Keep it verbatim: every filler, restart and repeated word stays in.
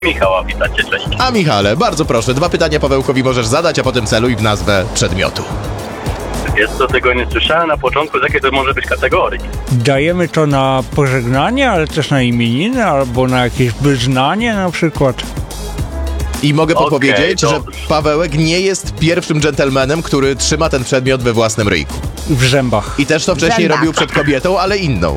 Michała, witajcie, cześć. A Michale, bardzo proszę, dwa pytania Pawełkowi możesz zadać, a potem celuj w nazwę przedmiotu. Wiesz co, tego nie słyszałem na początku, z jakiej to może być kategorii. Dajemy to na pożegnanie, ale też na imieniny, albo na jakieś wyznanie na przykład. I mogę Okej, podpowiedzieć, że dobrze. Pawełek nie jest pierwszym dżentelmenem, który trzyma ten przedmiot we własnym ryjku. W zębach. I też to wcześniej Zębach. robił przed kobietą, ale inną.